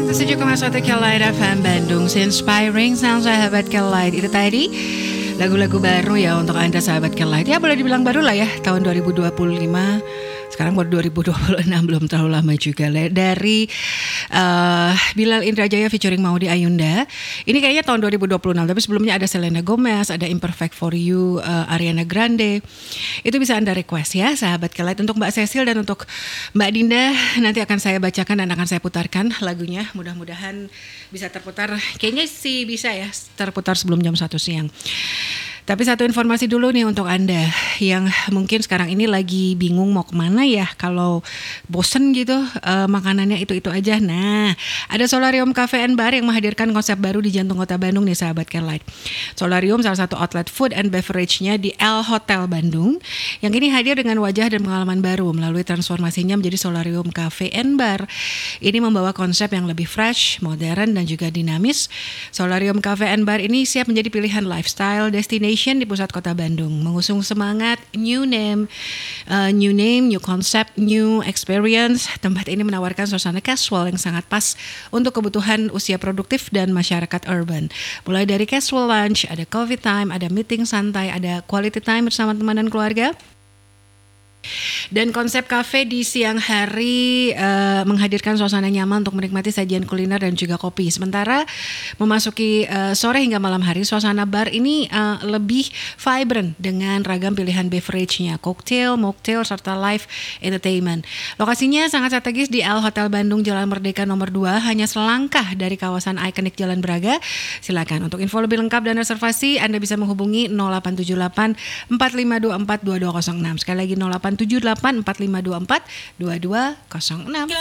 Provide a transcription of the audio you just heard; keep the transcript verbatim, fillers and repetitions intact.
tujuh koma satu Kelight F M Bandung, Inspiring Sound sahabat Kelight. Itu tadi lagu-lagu baru ya untuk Anda sahabat Kelight. Ya boleh dibilang baru lah ya, tahun dua ribu dua puluh lima. Sekarang baru dua ribu dua puluh enam, belum terlalu lama juga. Dari uh, Bilal Indrajaya featuring Maudy Ayunda. Ini kayaknya tahun dua ribu dua puluh enam, tapi sebelumnya ada Selena Gomez, ada Imperfect for You, uh, Ariana Grande. Itu bisa Anda request ya sahabat Kelight. Untuk Mbak Cecil dan untuk Mbak Dinda nanti akan saya bacakan dan akan saya putarkan lagunya. Mudah-mudahan bisa terputar. Kayaknya sih bisa ya terputar sebelum jam satu siang. Tapi satu informasi dulu nih untuk Anda yang mungkin sekarang ini lagi bingung mau kemana ya kalau bosen gitu uh, makanannya itu-itu aja. Nah, ada Solarium Cafe and Bar yang menghadirkan konsep baru di jantung kota Bandung nih sahabat Kelight. Solarium salah satu outlet food and beverage-nya di L Hotel Bandung yang kini hadir dengan wajah dan pengalaman baru melalui transformasinya menjadi Solarium Cafe and Bar. Ini membawa konsep yang lebih fresh, modern dan juga dinamis. Solarium Cafe and Bar ini siap menjadi pilihan lifestyle destination di pusat kota Bandung, mengusung semangat new name, uh, new name, new concept, new experience. Tempat ini menawarkan suasana casual yang sangat pas untuk kebutuhan usia produktif dan masyarakat urban. Mulai dari casual lunch, ada coffee time, ada meeting santai, ada quality time bersama teman dan keluarga. Dan konsep kafe di siang hari uh, menghadirkan suasana nyaman untuk menikmati sajian kuliner dan juga kopi. Sementara memasuki uh, sore hingga malam hari, suasana bar ini uh, lebih vibrant dengan ragam pilihan beverage-nya, cocktail, mocktail, serta live entertainment. Lokasinya sangat strategis di L Hotel Bandung, Jalan Merdeka nomor dua, hanya selangkah dari kawasan ikonik Jalan Braga. Silakan untuk info lebih lengkap dan reservasi Anda bisa menghubungi nol delapan tujuh delapan empat lima dua empat dua dua nol enam. Sekali lagi nol delapan tujuh delapan empat lima dua empat dua dua nol enam.